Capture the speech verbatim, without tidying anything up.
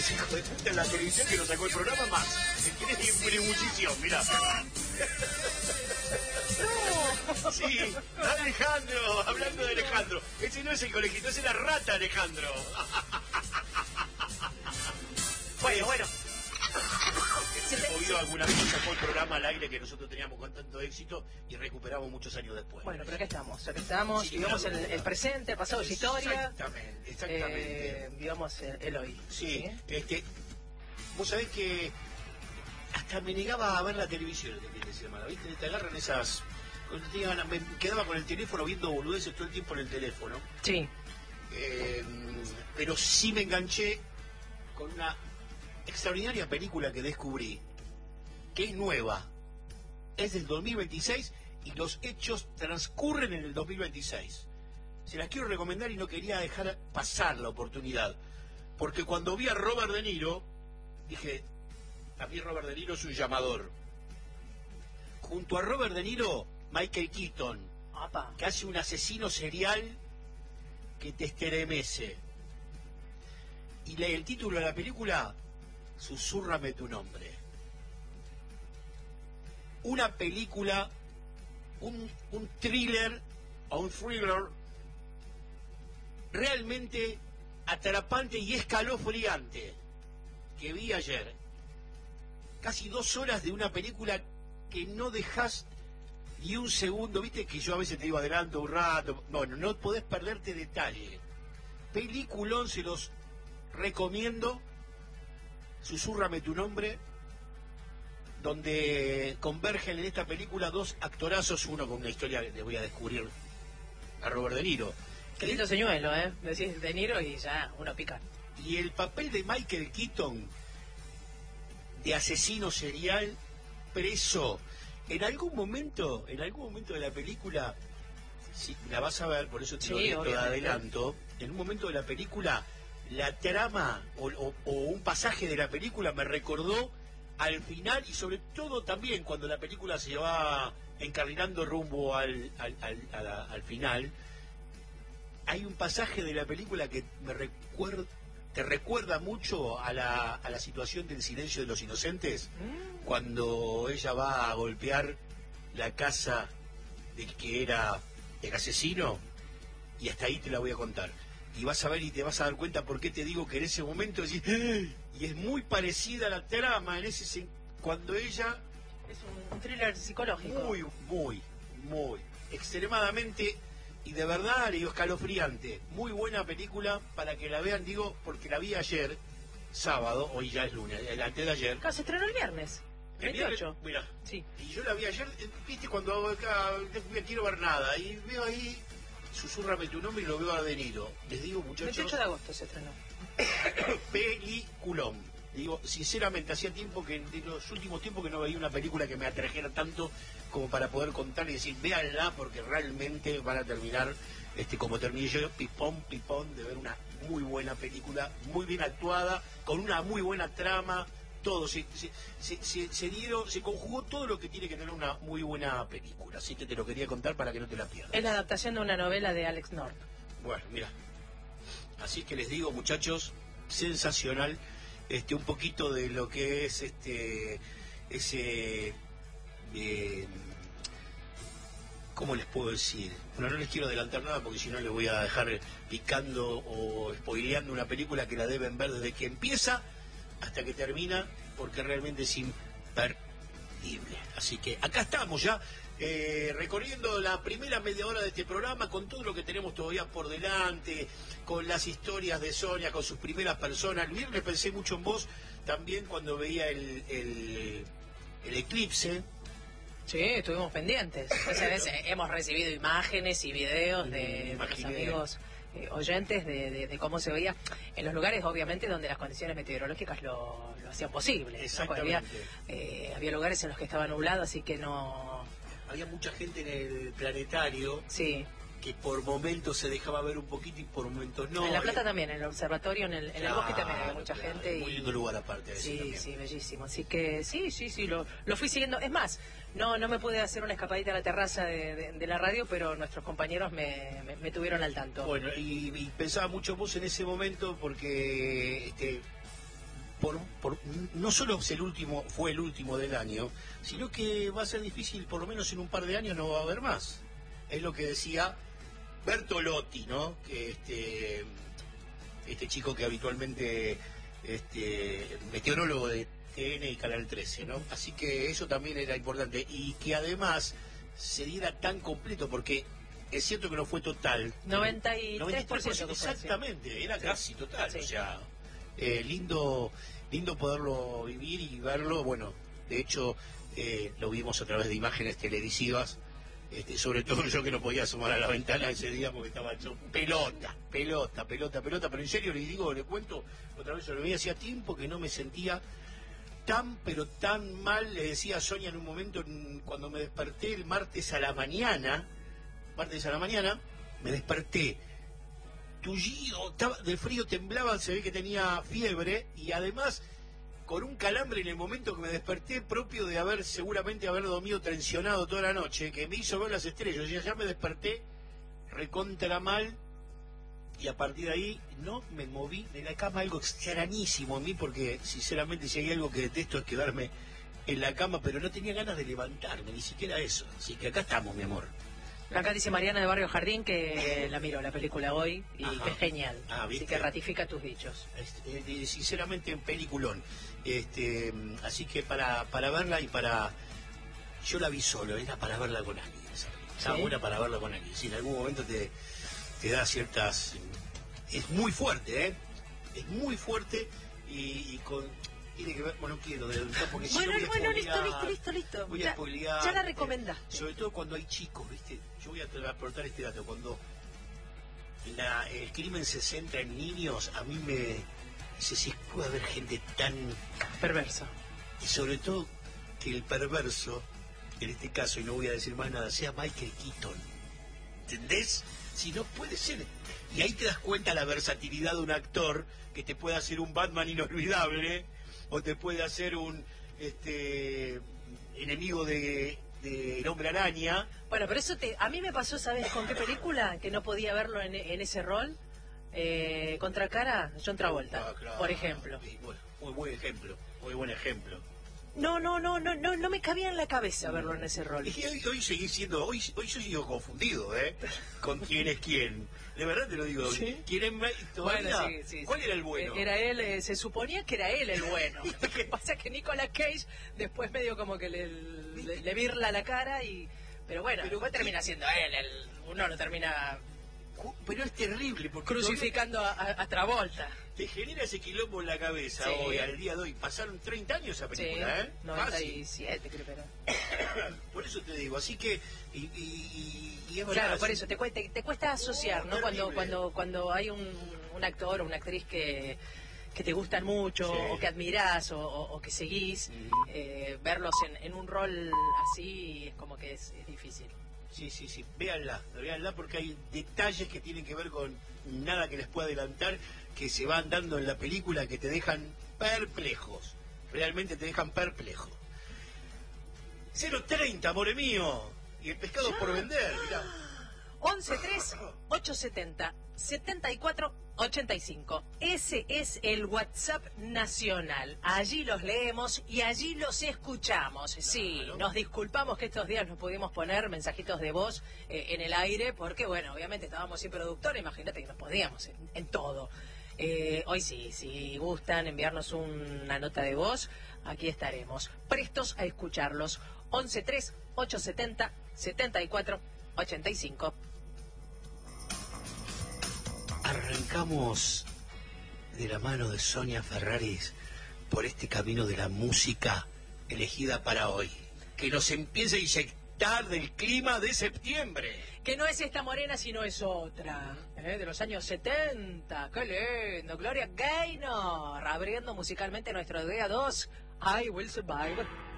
ese hijo de puta en la televisión que nos sacó el programa más. Si querés distribución, mirá. No. Sí, Alejandro, hablando de Alejandro. Ese no es el colegito, ese es la rata Alejandro. Bueno, bueno. Se movió alguna vez, sacó el programa al aire que nosotros teníamos con tanto éxito y recuperamos muchos años después. Bueno, pero acá estamos, acá estamos, sí, vivamos claro. el, el presente, el pasado es historia. Exactamente, exactamente. Eh, vivamos el, el hoy. Sí, ¿sí? Este, vos sabés que hasta me negaba a ver la televisión el fin de semana, ¿viste? Te agarran esas... Me quedaba con el teléfono viendo boludeces todo el tiempo en el teléfono. Sí. Eh, pero sí me enganché con una extraordinaria película que descubrí, que es nueva, es del dos mil veintiséis y los hechos transcurren en el dos mil veintiséis. Se las quiero recomendar y no quería dejar pasar la oportunidad, porque cuando vi a Robert De Niro, dije, a mí Robert De Niro es un llamador. Junto a Robert De Niro, Michael Keaton, Opa. que hace un asesino serial que te estremece. Y lee el título de la película, Susúrrame tu nombre. Una película, un, un thriller o un thriller realmente atrapante y escalofriante que vi ayer. Casi dos horas de una película que no dejas ni un segundo, viste que yo a veces te digo adelanto un rato, bueno, no podés perderte detalle. Peliculón, se los recomiendo. Susúrrame tu nombre, donde convergen en esta película dos actorazos, uno con una historia que les voy a descubrir a Robert De Niro. Qué lindo señuelo, ¿eh? Decís De Niro y ya uno pica. Y el papel de Michael Keaton, de asesino serial, preso. En algún momento, en algún momento de la película, si la vas a ver, por eso te sí, lo digo de obviamente. adelanto, en un momento de la película, la trama o, o, o un pasaje de la película me recordó al final, y sobre todo también cuando la película se va encarrilando rumbo al, al, al, a la, al final, hay un pasaje de la película que me recuerda, te recuerda mucho a la, a la situación del Silencio de los Inocentes, mm. cuando ella va a golpear la casa del que era el asesino, y hasta ahí te la voy a contar. Y vas a ver y te vas a dar cuenta por qué te digo que en ese momento decís, ¡ay! Y es muy parecida a la trama en ese cuando ella es un, un thriller psicológico muy, muy, muy extremadamente y de verdad le digo escalofriante, muy buena película para que la vean, digo, porque la vi ayer sábado, hoy ya es lunes, el antes de ayer. Claro, se estrenó el viernes veintiocho. Mira, sí. Y yo la vi ayer, viste, cuando acá no quiero ver nada y veo ahí Susúrrame tu nombre y lo veo a De Niro. Les digo, muchachos, veintiocho de agosto se estrenó. Peliculón. Digo, sinceramente, hacía tiempo que, de los últimos tiempos que no veía una película que me atrajera tanto como para poder contar y decir, véanla, porque realmente van a terminar, este, como terminé yo, pipón, pipón, de ver una muy buena película, muy bien actuada, con una muy buena trama, todo, se, se, se, se, se dieron, se conjugó todo lo que tiene que tener una muy buena película, así que te lo quería contar para que no te la pierdas. Es la adaptación de una novela de Alex North. Bueno, mira, así que les digo, muchachos, sensacional, este, un poquito de lo que es este, ese, eh, ¿cómo les puedo decir? Bueno, no les quiero adelantar nada porque si no les voy a dejar picando o spoileando una película que la deben ver desde que empieza hasta que termina, porque realmente es imperdible. Así que acá estamos ya, eh, recorriendo la primera media hora de este programa con todo lo que tenemos todavía por delante, con las historias de Sonia, con sus primeras personas. El viernes pensé mucho en vos también cuando veía el, el, el eclipse. Sí, estuvimos pendientes. Entonces, a veces hemos recibido imágenes y videos de, de los amigos eh, oyentes de, de, de cómo se veía en los lugares, obviamente, donde las condiciones meteorológicas lo, lo hacían posible. Exactamente. ¿No? Había, eh, había lugares en los que estaba nublado, así que no... Había mucha gente en el planetario. Sí. Que por momentos se dejaba ver un poquito y por momentos no. En La Plata también, en el observatorio, en el, en claro, el bosque también había mucha claro, gente. Muy y... lindo lugar aparte de eso. Sí, también. sí, bellísimo. Así que sí, sí, sí, lo, lo fui siguiendo. Es más, no no me pude hacer una escapadita a la terraza de, de, de la radio, pero nuestros compañeros me, me, me tuvieron al tanto. Bueno, y, y pensaba mucho vos en ese momento porque este, por, por, no solo es el último, fue el último del año, sino que va a ser difícil, por lo menos en un par de años no va a haber más. Es lo que decía Bertolotti, ¿no? Que este, este chico que habitualmente, este, meteorólogo de T N y Canal trece, ¿no? Así que eso también era importante. Y que además se diera tan completo, porque es cierto que no fue total. noventa y tres por ciento. Exactamente, era sí. casi total. Sí. O sea, eh, lindo, lindo poderlo vivir y verlo. Bueno, de hecho, eh, lo vimos a través de imágenes televisivas. Este, sobre todo yo que no podía asomar a la ventana ese día porque estaba hecho pelota, pelota, pelota, pelota. Pero en serio, les digo, le cuento, otra vez yo lo veía hacía tiempo que no me sentía tan, pero tan mal. Le decía a Sonia en un momento, cuando me desperté el martes a la mañana, martes a la mañana, me desperté tullido, estaba, del frío temblaba, se ve que tenía fiebre y además con un calambre en el momento que me desperté, propio de haber seguramente haber dormido tensionado toda la noche, que me hizo ver las estrellas. Y ya me desperté recontra mal y a partir de ahí no me moví de la cama, algo extrañísimo a mí, porque sinceramente si hay algo que detesto es quedarme en la cama, pero no tenía ganas de levantarme, ni siquiera eso. Así que acá estamos, mi amor. Acá dice Mariana de Barrio Jardín que la miró la película hoy y Ajá. que es genial. Ah, así que ratifica tus dichos. Este, eh, sinceramente, en peliculón. Este, así que para, para verla y para... Yo la vi solo, era para verla con alguien. Estaba ¿Sí? buena para verla con alguien. Si en algún momento te, te da ciertas... Es muy fuerte, ¿eh? Es muy fuerte y, y con... Tiene que ver, bueno, no quiero adelantar porque si Bueno, no voy a bueno, listo, spoilear, listo, listo, listo. voy a Ya, spoilear, ya la eh, recomendaste. sobre todo cuando hay chicos, ¿viste? Yo voy a aportar este dato. Cuando la, el crimen se centra en niños, a mí me... Dice, si puede haber gente tan... Perverso. Y sobre todo que el perverso, en este caso, y no voy a decir más nada, sea Michael Keaton. ¿Entendés? Si no puede ser. Y ahí te das cuenta la versatilidad de un actor que te puede hacer un Batman inolvidable o te puede hacer un este enemigo de, de El Hombre Araña. Bueno, pero eso te, a mí me pasó, ¿sabes con qué película? Que no podía verlo en, en ese rol. Eh, Contracara, John Travolta, Ah, claro. por ejemplo. Sí, bueno, muy buen ejemplo, muy buen ejemplo. No, no, no, no, no, no me cabía en la cabeza verlo en ese rol. Es que hoy, hoy seguí siendo, hoy, hoy yo sigo confundido, ¿eh? Con quién es quién. De verdad te lo digo. ¿Sí? ¿Quién es ma- todavía? Bueno, sí, sí, ¿Cuál sí. era el bueno? Era él, eh, se suponía que era él el bueno. Lo que pasa es que Nicolas Cage después medio como que le, le, le birla la cara y... Pero bueno, Pero después ¿qué? termina siendo él, el, uno lo termina Pero es terrible porque crucificando a, a, a Travolta. te genera ese quilombo en la cabeza Sí. hoy, al día de hoy. Pasaron treinta años esa Sí, película, ¿eh? noventa y Fácil. siete creo que era. Por eso te digo, así que... Y, y, y es Claro, verdad, por sí. eso te, cue- te, te cuesta asociar, ¿no? terrible. Cuando cuando cuando hay un, un actor o una actriz que, que te gustan mucho Sí. o que admirás o, o- o que seguís, Ujú. eh, verlos en, en un rol así es como que es, es difícil. Sí, sí, sí, véanla, véanla porque hay detalles que tienen que ver con nada que les pueda adelantar, que se van dando en la película que te dejan perplejos, realmente te dejan perplejo. cero treinta, amore mío, y el pescado Ya. por vender, mirá. once tres ocho setenta setenta y cuatro ochenta y cinco. Ese es el WhatsApp nacional. Allí los leemos y allí los escuchamos. Sí, Claro. nos disculpamos que estos días no pudimos poner mensajitos de voz eh, en el aire porque, bueno, obviamente estábamos sin productor. Imagínate que no podíamos en, en todo. Eh, hoy sí, si gustan enviarnos un- una nota de voz, aquí estaremos, prestos a escucharlos. once tres ocho setenta setenta y cuatro ochenta y cinco. Arrancamos de la mano de Sonia Ferraris por este camino de la música elegida para hoy, que nos empieza a inyectar del clima de septiembre. Que no es esta morena, sino es otra. ¿eh? De los años setenta. ¡Qué lindo! Gloria Gaynor, abriendo musicalmente nuestro día dos. I Will Survive.